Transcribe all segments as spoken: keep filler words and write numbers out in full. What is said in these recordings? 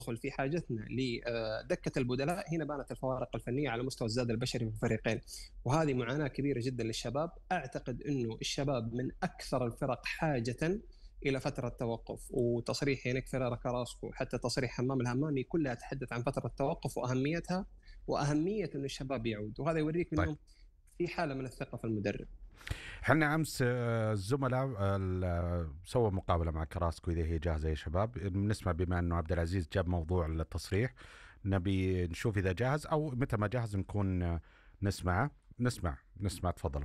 في حاجتنا لدكة البدلاء، هنا بانت الفوارق الفنية على مستوى الزاد البشري في الفريقين، وهذه معاناة كبيرة جدا للشباب. أعتقد أنه الشباب من أكثر الفرق حاجة إلى فترة توقف، وتصريح هينيك فيريرا كاراسكو حتى تصريح حمام الهمامي كلها تحدث عن فترة التوقف وأهميتها، وأهمية أن الشباب يعود، وهذا يوريك أنه طيب. في حالة من الثقة في المدرب. احنا امس الزملاء سووا مقابله مع كراسكو اذا هي جاهزه يا شباب. بنسمع بما انه عبد العزيز جاب موضوع التصريح، نبي نشوف اذا جاهز او متى ما جاهز نكون نسمعه. نسمع نسمع تفضلوا.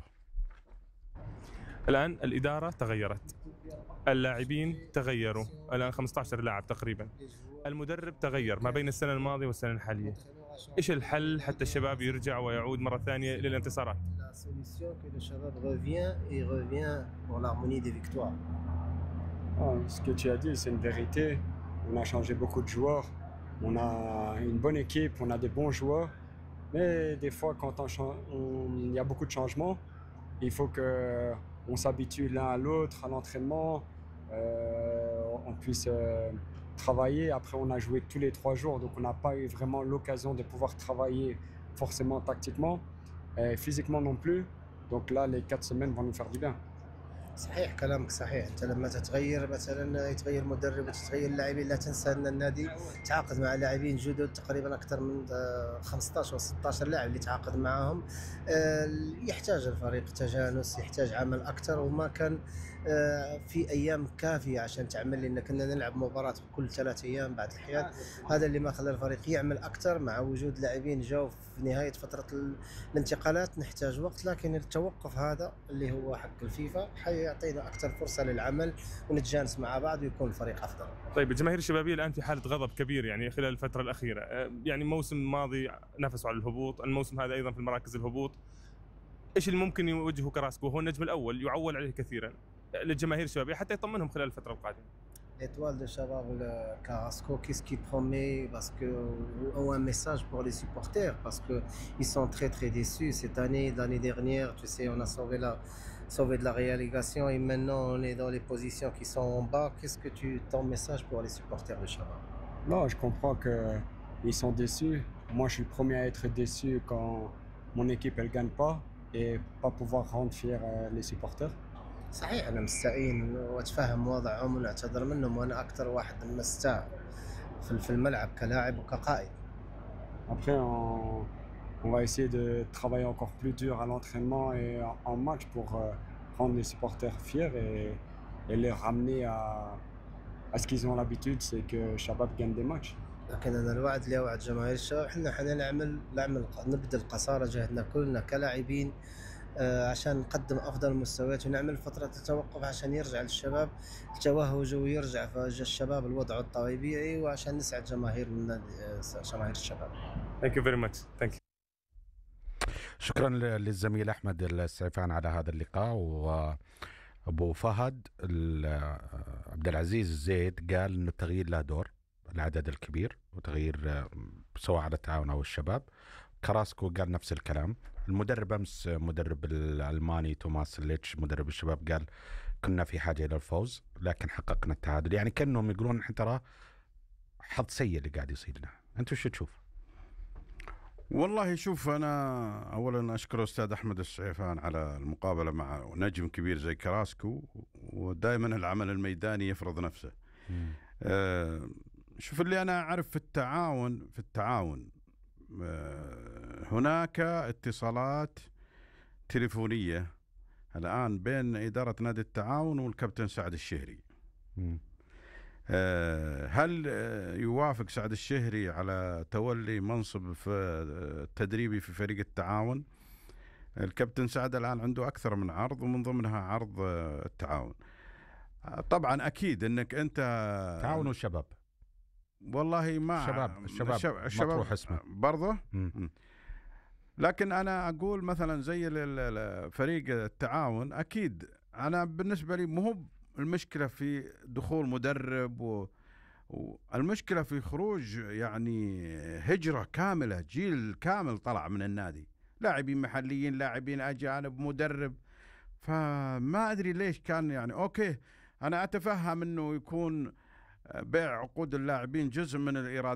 الان الاداره تغيرت، اللاعبين تغيروا، الان خمسة عشر لاعب تقريبا، المدرب تغير ما بين السنه الماضيه والسنه الحاليه. ايش الحل حتى الشباب يرجع ويعود مره ثانيه للانتصارات؟ Ce que tu as dit, c'est une vérité. On a changé beaucoup de joueurs. On a une bonne équipe, on a des bons joueurs. Mais des fois, quand on change, il y a beaucoup de changements. Il faut qu'on s'habitue l'un à l'autre, à l'entraînement. Euh, on puisse euh, travailler. Après, on a joué tous les trois jours, donc on n'a pas eu vraiment l'occasion de pouvoir travailler forcément tactiquement, et physiquement non plus. Donc là, les quatre semaines vont nous faire du bien. صحيح كلامك صحيح. انت لما تتغير مثلا يتغير مدرب وتتغير اللاعبين، لا تنسى ان النادي تعاقد مع لاعبين جدد تقريبا اكثر من خمسة عشر او ستة عشر لاعب اللي تعاقد معاهم. يحتاج الفريق تجانس، يحتاج عمل اكثر، وما كان في ايام كافيه عشان تعمل، لان كنا نلعب مباراه كل ثلاث ايام بعد الاحيان. هذا اللي ما خلى الفريق يعمل اكثر. مع وجود لاعبين جاوا في نهايه فتره الانتقالات نحتاج وقت، لكن التوقف هذا اللي هو حق الفيفا حيعطينا اكثر فرصه للعمل ونتجانس مع بعض ويكون الفريق افضل. طيب الجماهير الشبابيه الان في حاله غضب كبير يعني خلال الفتره الاخيره، يعني الموسم الماضي نافسوا على الهبوط، الموسم هذا ايضا في المراكز الهبوط. ايش اللي ممكن يوجهه كراسكو؟ هو النجم الاول يعول عليه كثيرا للجماهير الشبابيه حتى يطمنهم خلال الفتره القادمه. L'étoile de Chabab Carrasco, qu'est-ce qu'il promet? Parce que ou un message pour les supporters, parce que ils sont très très déçus cette année. L'année dernière, tu sais, on a sauvé la sauvé de la relégation et maintenant on est dans les positions qui sont en bas. Qu'est-ce que tu ton message pour les supporters de Chabab? Non, je comprends que ils sont déçus. Moi, je suis le premier à être déçu quand mon équipe elle gagne pas et pas pouvoir rendre fier les supporters. صحيح أنا مستائين وأتفهم وضعهم ونعتذر منهم، وأنا أكثر واحد مستاء في الملعب كلاعب وكقائد. Après, on, on va essayer de travailler encore plus dur à l'entraînement et en match pour euh, rendre les supporters fiers et, et les ramener à, à ce qu'ils ont l'habitude, c'est que Chabab gagne des matchs. لكن أنا الوعد اللي أوعد جماهير الشباب إحنا حنعمل نعمل نبذل قصارى جهدنا كلنا كلاعبين عشان نقدم أفضل المستويات ونعمل فترة التوقف عشان يرجع للشباب التوهج ويرجع الشباب الوضع الطبيعي، وعشان نسعد جماهير جماهير الشباب. Thank you very much. Thank you. شكرا للزميل أحمد السعفان على هذا اللقاء. وأبو فهد عبد العزيز الزيد قال إنه التغيير له دور، العدد الكبير وتغيير سواء على التعاون أو الشباب. كراسكو قال نفس الكلام. المدرب أمس مدرب الألماني توماس ليتش مدرب الشباب قال كنا في حاجة إلى الفوز لكن حققنا التعادل. يعني كأنهم يقولون نحن ترى حظ سيء اللي قاعد يصيرنا. أنتوا شو تشوف؟ والله شوف، أنا أولا أشكر أستاذ أحمد السعيفان على المقابلة مع نجم كبير زي كراسكو، ودائما العمل الميداني يفرض نفسه. أه شوف اللي أنا أعرف في التعاون في التعاون هناك اتصالات تليفونية الآن بين إدارة نادي التعاون والكابتن سعد الشهري. هل يوافق سعد الشهري على تولي منصب في التدريبي في فريق التعاون؟ الكابتن سعد الآن عنده أكثر من عرض ومن ضمنها عرض التعاون. طبعا أكيد أنك أنت تعاون والشباب، والله ما الشباب الشباب, الشباب مطروح اسمه برضه. لكن أنا أقول مثلا زي فريق التعاون، أكيد أنا بالنسبة لي مو المشكلة في دخول مدرب و... والمشكلة في خروج يعني هجرة كاملة، جيل كامل طلع من النادي، لاعبين محليين لاعبين أجانب مدرب. فما أدري ليش كان يعني أوكي أنا أتفهم أنه يكون بيع عقود اللاعبين جزء من الإيرادات